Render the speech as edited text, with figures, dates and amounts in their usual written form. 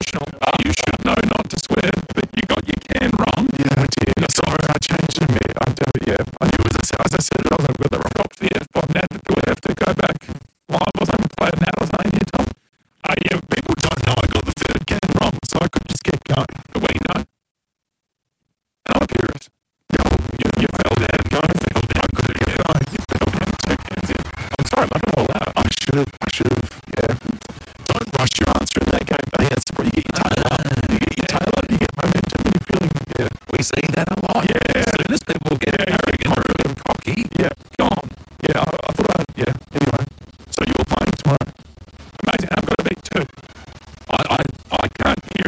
professional. You should know not to swear, but you got your can wrong. Yeah, I did. Sorry, I changed it a bit. I do, yeah. I knew as I said it, I was like, got the wrong. Dropped the F5. Now do we have to go back live or something? Play it now or something here, Tom? Yeah, people don't know I got the third can wrong, so I could just get going. But we know. And I'm curious. You fell down. I could have kept going. You fell down. 2 cans in. I'm sorry, I'm not going to allow it. I should have, yeah. Don't rush your answer in that game. That's where you get your tail up. You get your tail up, you get momentum, and you're feeling, We see that a lot. Yeah. As soon as people get arrogant and cocky. Yeah, go on. Yeah, I thought anyway. So you're playing tomorrow? Amazing. I've got to beat 2. I can't hear